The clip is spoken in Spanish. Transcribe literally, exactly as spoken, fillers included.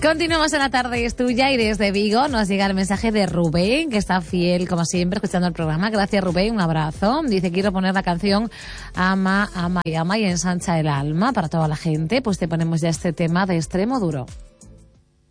Continuamos en La Tarde es Tuya y desde Vigo nos llega el mensaje de Rubén, que está fiel, como siempre, escuchando el programa. Gracias, Rubén, un abrazo. Dice, quiero poner la canción Ama, ama y ama y ensancha el alma para toda la gente. Pues te ponemos ya este tema de Extremo Duro.